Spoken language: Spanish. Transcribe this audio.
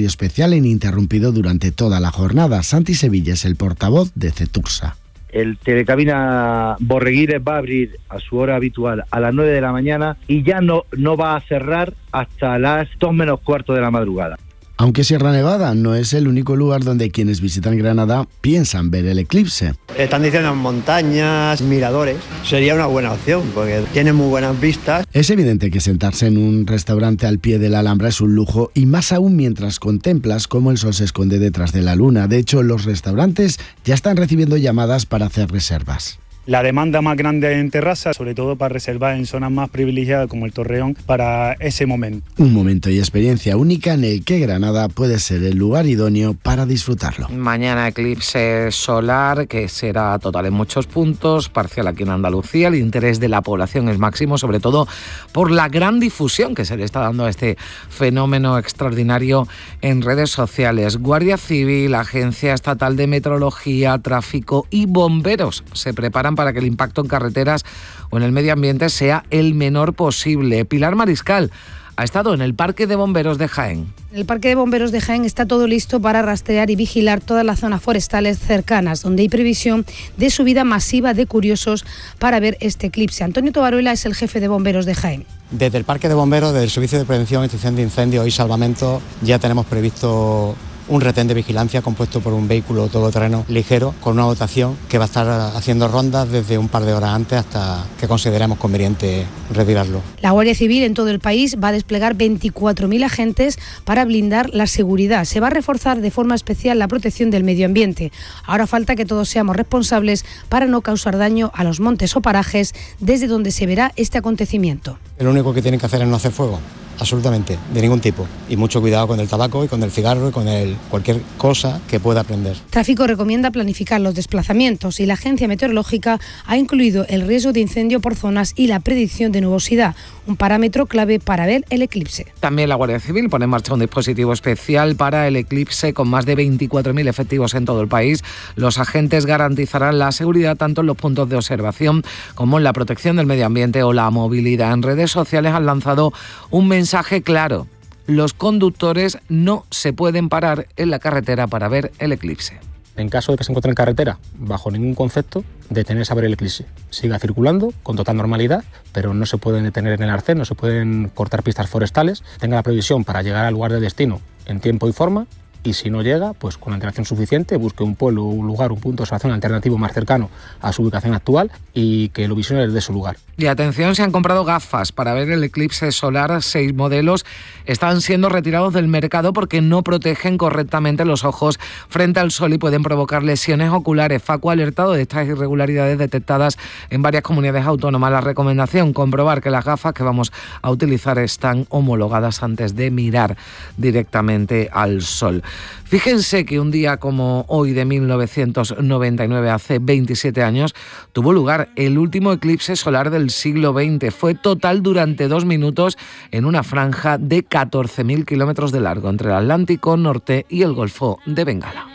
horario especial e ininterrumpido durante toda la jornada. Santi Sevilla es el portavoz de Cetursa. El telecabina Borreguires va a abrir a su hora habitual a las 9 de la mañana y ya no va a cerrar hasta las 2 menos cuarto de la madrugada. Aunque Sierra Nevada no es el único lugar donde quienes visitan Granada piensan ver el eclipse. Están diciendo montañas, miradores. Sería una buena opción porque tiene muy buenas vistas. Es evidente que sentarse en un restaurante al pie de la Alhambra es un lujo, y más aún mientras contemplas cómo el sol se esconde detrás de la luna. De hecho, los restaurantes ya están recibiendo llamadas para hacer reservas. La demanda más grande en terraza, sobre todo para reservar en zonas más privilegiadas como el Torreón, para ese momento. Un momento y experiencia única en el que Granada puede ser el lugar idóneo para disfrutarlo. Mañana eclipse solar, que será total en muchos puntos, parcial aquí en Andalucía. El interés de la población es máximo, sobre todo por la gran difusión que se le está dando a este fenómeno extraordinario en redes sociales. Guardia Civil, Agencia Estatal de Meteorología, Tráfico y bomberos se preparan para que el impacto en carreteras o en el medio ambiente sea el menor posible. Pilar Mariscal ha estado en el Parque de Bomberos de Jaén. En el Parque de Bomberos de Jaén está todo listo para rastrear y vigilar todas las zonas forestales cercanas, donde hay previsión de subida masiva de curiosos para ver este eclipse. Antonio Tobaruela es el jefe de Bomberos de Jaén. Desde el Parque de Bomberos, del Servicio de Prevención, Extinción de Incendios y Salvamento, ya tenemos previsto un retén de vigilancia compuesto por un vehículo todoterreno ligero con una dotación que va a estar haciendo rondas desde un par de horas antes hasta que consideremos conveniente retirarlo. La Guardia Civil en todo el país va a desplegar 24.000 agentes para blindar la seguridad. Se va a reforzar de forma especial la protección del medio ambiente. Ahora falta que todos seamos responsables para no causar daño a los montes o parajes desde donde se verá este acontecimiento. Lo único que tienen que hacer es no hacer fuego. Absolutamente, de ningún tipo. Y mucho cuidado con el tabaco y con el cigarro y con cualquier cosa que pueda prender. Tráfico recomienda planificar los desplazamientos y la Agencia Meteorológica ha incluido el riesgo de incendio por zonas y la predicción de nubosidad, un parámetro clave para ver el eclipse. También la Guardia Civil pone en marcha un dispositivo especial para el eclipse con más de 24.000 efectivos en todo el país. Los agentes garantizarán la seguridad tanto en los puntos de observación como en la protección del medio ambiente o la movilidad. En redes sociales han lanzado un mensaje claro: los conductores no se pueden parar en la carretera para ver el eclipse. En caso de que se encuentre en carretera, bajo ningún concepto, detenerse a ver el eclipse. Siga circulando con total normalidad, pero no se pueden detener en el arcén, no se pueden cortar pistas forestales. Tenga la previsión para llegar al lugar de destino en tiempo y forma. Y si no llega, pues con antelación suficiente, busque un pueblo, un lugar, un punto de observación alternativo más cercano a su ubicación actual y que lo visione desde su lugar. Y atención, se han comprado gafas para ver el eclipse solar. 6 modelos están siendo retirados del mercado porque no protegen correctamente los ojos frente al sol y pueden provocar lesiones oculares. Facu ha alertado de estas irregularidades detectadas en varias comunidades autónomas. La recomendación: comprobar que las gafas que vamos a utilizar están homologadas antes de mirar directamente al sol. Fíjense que un día como hoy de 1999, hace 27 años, tuvo lugar el último eclipse solar del siglo XX. Fue total durante 2 minutos en una franja de 14.000 kilómetros de largo entre el Atlántico Norte y el Golfo de Bengala.